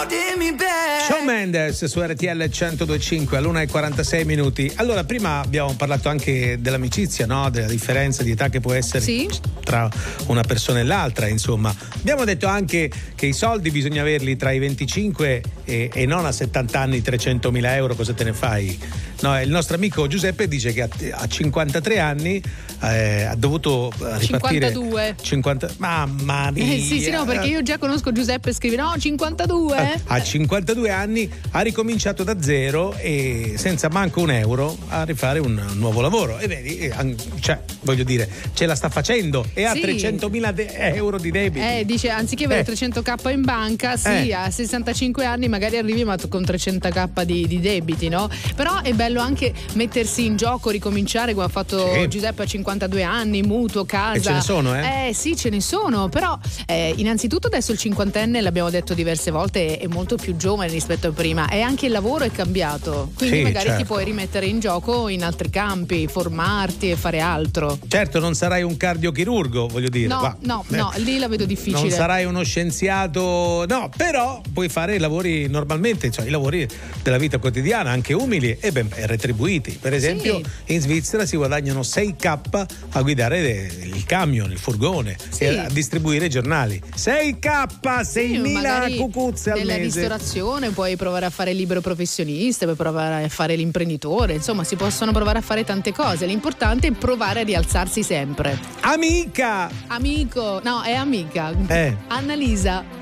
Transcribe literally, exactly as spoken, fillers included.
me back. Shawn Mendes su R T L centodue e cinque all'una e quarantasei minuti. Allora, prima abbiamo parlato anche dell'amicizia, no? Della differenza di età che può essere sì. tra una persona e l'altra, insomma. Abbiamo detto anche che i soldi bisogna averli tra i venticinque e, e non a settanta anni, trecentomila euro, cosa te ne fai? No, il nostro amico Giuseppe dice che a, a cinquantatré anni eh, ha dovuto ripartire cinquantadue cinquanta Mamma mia. Eh, sì, sì, no, perché io già conosco Giuseppe e scrive no, cinquantadue A cinquantadue anni ha ricominciato da zero e senza manco un euro a rifare un nuovo lavoro. E vedi, cioè, voglio dire, ce la sta facendo e ha sì. trecentomila de- euro di debiti. Eh, dice, anziché avere eh. trecento k in banca, sì, eh. a sessantacinque anni magari arrivi ma con trecento k di, di debiti, no? Però è bello anche mettersi in gioco, ricominciare come ha fatto sì. Giuseppe a cinquantadue anni, mutuo, casa. E ce ne sono, eh? Eh sì, ce ne sono, però eh, innanzitutto adesso il cinquantenne, l'abbiamo detto diverse volte, è molto più giovane rispetto a prima e anche il lavoro è cambiato, quindi sì, magari certo. ti puoi rimettere in gioco in altri campi, formarti e fare altro. Certo, non sarai un cardiochirurgo, voglio dire. No, va. no, no, lì la vedo difficile. Non sarai uno scienziato, no, però puoi fare i lavori normalmente, cioè i lavori della vita quotidiana, anche umili e ben retribuiti. Per esempio, sì. in Svizzera si guadagnano sei k a guidare il camion, il furgone, sì. e a distribuire i giornali. sei k, seimila sì, cucuzze al nella mese. Nella ristorazione puoi provare a fare il libero professionista, puoi provare a fare l'imprenditore, insomma si possono provare a fare tante cose. L'importante è provare a rialzarsi sempre. Amica! Amico, no, è amica. Eh. Annalisa.